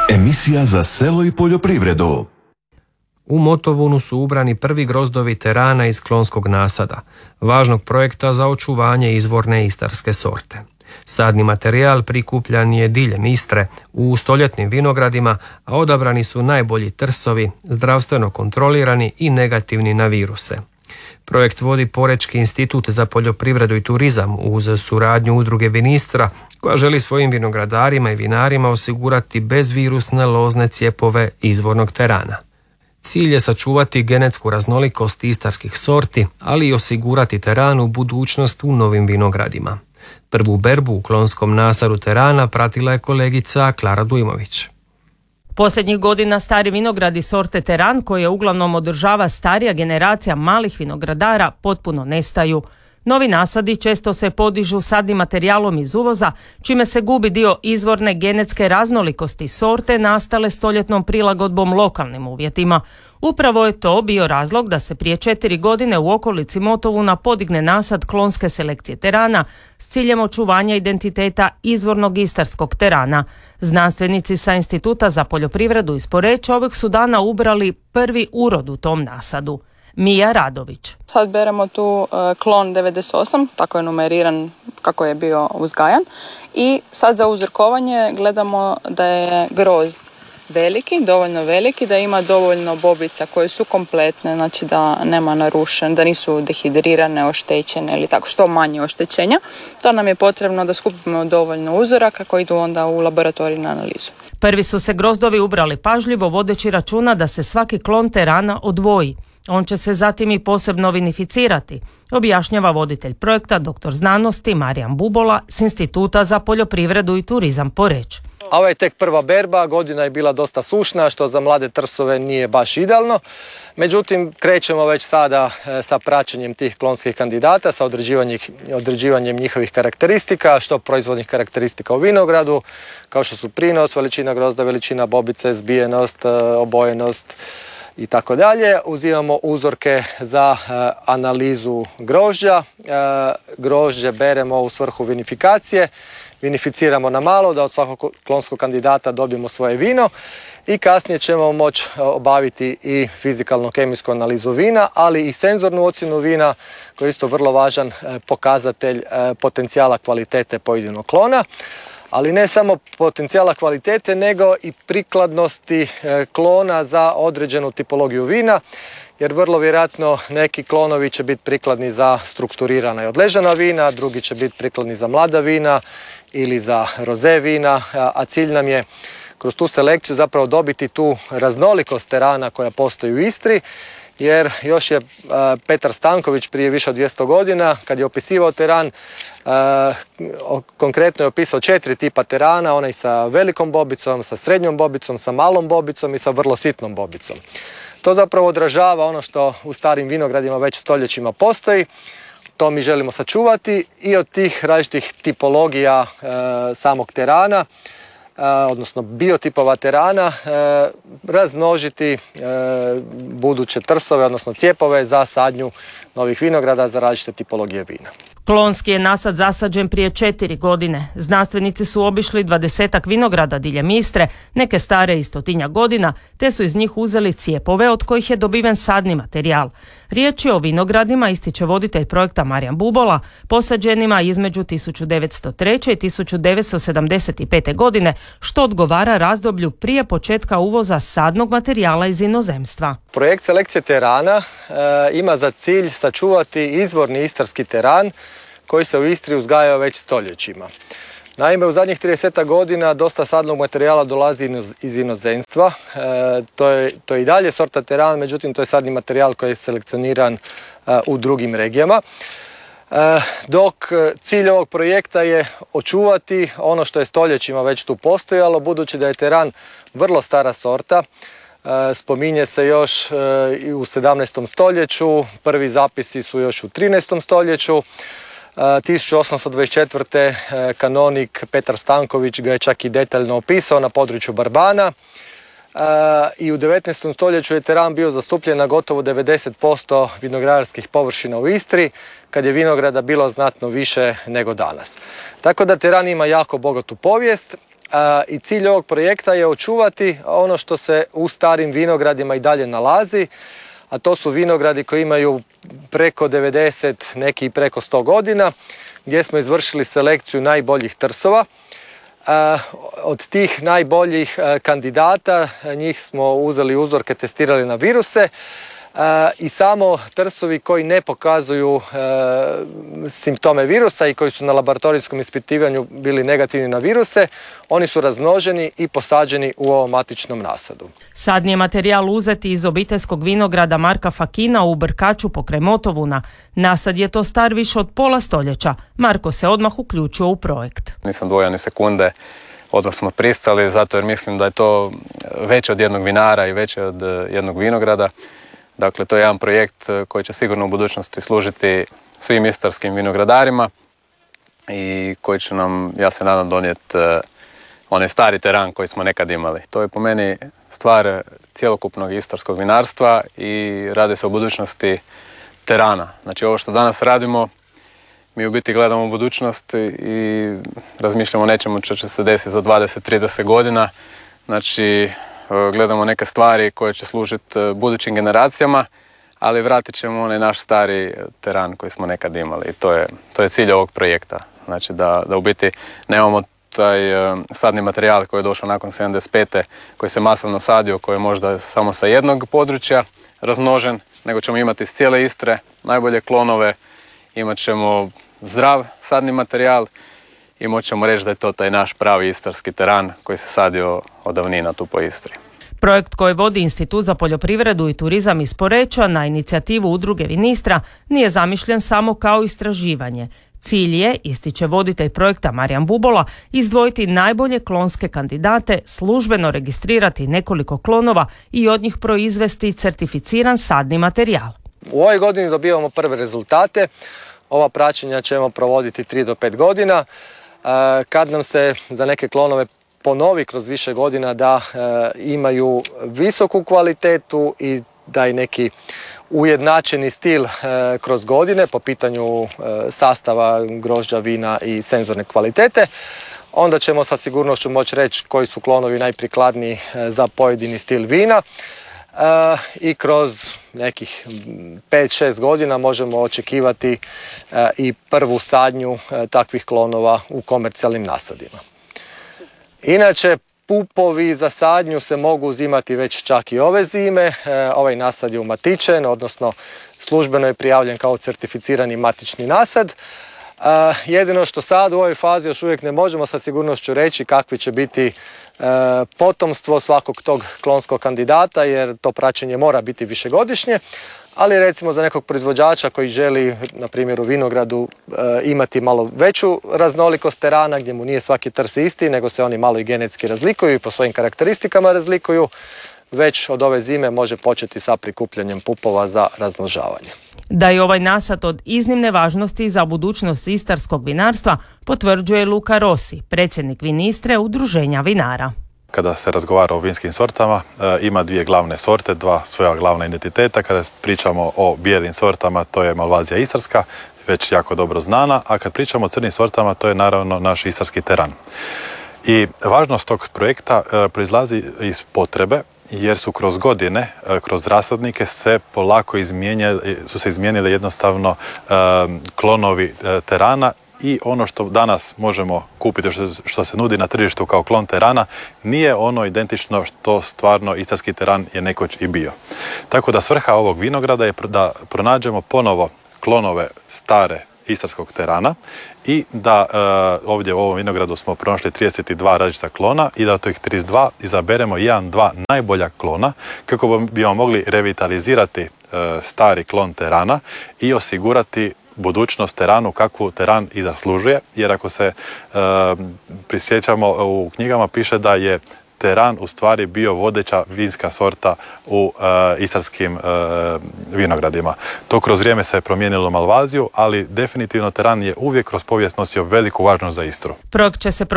Emisija za selo i poljoprivredu. U Motovunu su ubrani prvi grozdovi terana iz klonskog nasada, važnog projekta za očuvanje izvorne istarske sorte. Sadni materijal prikupljan je diljem Istre u stoljetnim vinogradima, a odabrani su najbolji trsovi, zdravstveno kontrolirani i negativni na viruse. Projekt vodi Porečki institut za poljoprivredu i turizam uz suradnju udruge Vinistra, koja želi svojim vinogradarima i vinarima osigurati bezvirusne lozne cijepove izvornog terana. Cilj je sačuvati genetsku raznolikost istarskih sorti, ali i osigurati teranu budućnost u novim vinogradima. Prvu berbu u klonskom nasadu terana pratila je kolegica Klara Dujmović. Posljednjih godina stari vinogradi sorte teran, koje uglavnom održava starija generacija malih vinogradara, potpuno nestaju. Novi nasadi često se podižu sadnim materijalom iz uvoza, čime se gubi dio izvorne genetske raznolikosti sorte nastale stoljetnom prilagodbom lokalnim uvjetima. Upravo je to bio razlog da se prije 4 godine u okolici Motovuna podigne nasad klonske selekcije terana s ciljem očuvanja identiteta izvornog istarskog terana. Znanstvenici sa Instituta za poljoprivredu iz Poreča ovih su dana ubrali prvi urod u tom nasadu. Mija Radović. Sad beremo tu klon 98, tako je numeriran kako je bio uzgajan. I sad za uzorkovanje gledamo da je grozd veliki, dovoljno veliki, da ima dovoljno bobica koje su kompletne, znači da nema narušen, da nisu dehidrirane, oštećene ili tako što manje oštećenja. To nam je potrebno da skupimo dovoljno uzoraka koji idu onda u laboratorij na analizu. Prvi su se grozdovi ubrali pažljivo, vodeći računa da se svaki klon terana odvoji. On će se zatim i posebno vinificirati, objašnjava voditelj projekta dr. znanosti Marijan Bubola s Instituta za poljoprivredu i turizam Poreč. Ovo je tek prva berba, godina je bila dosta sušna, što za mlade trsove nije baš idealno. Međutim, krećemo već sada sa praćenjem tih klonskih kandidata, sa određivanjem njihovih karakteristika, što proizvodnih karakteristika u vinogradu, kao što su prinos, veličina grozda, veličina bobice, zbijenost, obojenost i tako dalje. Uzimamo uzorke za analizu grožđa. Grožđe beremo u svrhu vinifikacije. Vinificiramo na malo da od svakog klonskog kandidata dobijemo svoje vino i kasnije ćemo moći obaviti i fizikalno-kemijsku analizu vina, ali i senzornu ocjenu vina koji je isto vrlo važan pokazatelj potencijala kvalitete pojedinog klona. Ali ne samo potencijala kvalitete, nego i prikladnosti klona za određenu tipologiju vina, jer vrlo vjerojatno neki klonovi će biti prikladni za strukturirana i odležana vina, drugi će biti prikladni za mlada vina ili za roze vina, a cilj nam je kroz tu selekciju zapravo dobiti tu raznolikost terana koja postoji u Istri, jer još je Petar Stanković prije više od 200 godina, kad je opisivao teran, konkretno je opisao 4 tipa terana, onaj sa velikom bobicom, sa srednjom bobicom, sa malom bobicom i sa vrlo sitnom bobicom. To zapravo odražava ono što u starim vinogradima već stoljećima postoji. To mi želimo sačuvati i od tih različitih tipologija samog terana, odnosno biotipova terana, razmnožiti buduće trsove, odnosno cijepove za sadnju novih vinograda za različite tipologije vina. Klonski je nasad zasađen prije 4 godine. Znanstvenici su obišli 20-ak vinograda diljem Istre, neke stare i 100-tinjak godina, te su iz njih uzeli cijepove od kojih je dobiven sadni materijal. Riječ je o vinogradima, ističe voditelj projekta Marijan Bubola, posađenima između 1903. i 1975. godine, što odgovara razdoblju prije početka uvoza sadnog materijala iz inozemstva. Projekt selekcije terana ima za cilj sačuvati izvorni istarski teran koji se u Istri uzgajao već stoljećima. Naime, u zadnjih 30 godina dosta sadnog materijala dolazi iz inozemstva. To je i dalje sorta teran, međutim to je sadni materijal koji je selekcioniran u drugim regijama. Dok cilj ovog projekta je očuvati ono što je stoljećima već tu postojalo, budući da je teran vrlo stara sorta. Spominje se još i u 17. stoljeću, prvi zapisi su još u 13. stoljeću. 1824. kanonik Petar Stanković ga je čak i detaljno opisao na području Barbana. I u 19. stoljeću je teran bio zastupljen na gotovo 90% vinogradarskih površina u Istri, kad je vinograda bilo znatno više nego danas. Tako da teran ima jako bogatu povijest. i cilj ovog projekta je očuvati ono što se u starim vinogradima i dalje nalazi, a to su vinogradi koji imaju preko 90, neki preko 100 godina, gdje smo izvršili selekciju najboljih trsova. Od tih najboljih kandidata njih smo uzeli uzorke, testirali na viruse i samo trsovi koji ne pokazuju simptome virusa i koji su na laboratorijskom ispitivanju bili negativni na viruse, oni su razmnoženi i posađeni u ovom matičnom nasadu. Sadni je materijal uzeti iz obiteljskog vinograda Marka Fakina u Brkaču pokraj Motovuna. Nasad je to star više od pola stoljeća. Marko se odmah uključio u projekt. Nisam dvojio ni sekunde, odmah smo pristali zato jer mislim da je to veće od jednog vinara i veće od jednog vinograda. Dakle, to je jedan projekt koji će sigurno u budućnosti služiti svim istarskim vinogradarima i koji će nam, ja se nadam, donijeti onaj stari teran koji smo nekad imali. To je po meni stvar cjelokupnog istarskog vinarstva i radi se o budućnosti terana. Znači, ovo što danas radimo, mi u biti gledamo u budućnost i razmišljamo o nečemu što će se desiti za 20-30 godina. Znači, gledamo neke stvari koje će služiti budućim generacijama, ali vratit ćemo onaj naš stari teran koji smo nekad imali. I to je cilj ovog projekta. Znači da u biti nemamo taj sadni materijal koji je došao nakon 75. koji se masovno sadio, koji je možda samo sa jednog područja razmnožen, nego ćemo imati iz cijele Istre najbolje klonove, imat ćemo zdrav sadni materijal i moćemo reći da je to taj naš pravi istarski teran koji se sadio od davnina tu po Istri. Projekt koji vodi Institut za poljoprivredu i turizam iz Poreča na inicijativu Udruge Vinistra nije zamišljen samo kao istraživanje. Cilj je, ističe voditelj projekta Marijan Bubola, izdvojiti najbolje klonske kandidate, službeno registrirati nekoliko klonova i od njih proizvesti certificiran sadni materijal. U ovoj godini dobivamo prve rezultate. Ova praćenja ćemo provoditi 3 do 5 godina. Kad nam se za neke klonove ponovi kroz više godina da imaju visoku kvalitetu i da i neki ujednačeni stil kroz godine po pitanju sastava grožđa, vina i senzorne kvalitete, onda ćemo sa sigurnošću moći reći koji su klonovi najprikladniji za pojedini stil vina i kroz nekih 5-6 godina možemo očekivati i prvu sadnju takvih klonova u komercijalnim nasadima. Inače, pupovi za sadnju se mogu uzimati već čak i ove zime. Ovaj nasad je umatičen, odnosno službeno je prijavljen kao certificirani matični nasad. Jedino što sad u ovoj fazi još uvijek ne možemo sa sigurnošću reći kakvi će biti potomstvo svakog tog klonskog kandidata, jer to praćenje mora biti višegodišnje, ali recimo za nekog proizvođača koji želi, na primjer u vinogradu, imati malo veću raznolikost terana gdje mu nije svaki trs isti, nego se oni malo i genetski razlikuju i po svojim karakteristikama razlikuju, već od ove zime može početi sa prikupljanjem pupova za razmnožavanje. Da je ovaj nasad od iznimne važnosti za budućnost istarskog vinarstva potvrđuje Luka Rossi, predsjednik Vinistre Udruženja vinara. Kada se razgovara o vinskim sortama, ima dvije glavne sorte, dva svoja glavna identiteta. Kada pričamo o bijelim sortama, to je Malvazija istarska, već jako dobro znana, a kad pričamo o crnim sortama, to je naravno naš istarski teran. I važnost tog projekta proizlazi iz potrebe, jer su kroz godine, kroz rasadnike se polako izmijenili jednostavno klonovi terana i ono što danas možemo kupiti, što se nudi na tržištu kao klon terana, nije ono identično što stvarno istarski teran je nekoć i bio. Tako da svrha ovog vinograda je da pronađemo ponovo klonove stare istarskog terana i da ovdje u ovom vinogradu smo pronašli 32 različita klona i da od tih 32 izaberemo 1-2 najbolja klona kako bismo mogli revitalizirati stari klon terana i osigurati budućnost teranu kakvu teran i zaslužuje, jer ako se prisjećamo u knjigama piše da je teran u stvari bio vodeća vinska sorta u istarskim vinogradima. To kroz vrijeme se je promijenilo Malvaziju, ali definitivno teran je uvijek kroz povijest nosio veliku važnost za Istru. Projekt će se